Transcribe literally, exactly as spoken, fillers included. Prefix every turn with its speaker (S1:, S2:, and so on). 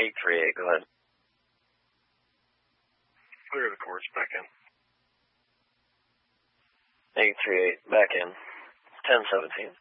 S1: eight three eight, go ahead.
S2: Clear the course, back in.
S1: eight three eight, back in. ten seventeen.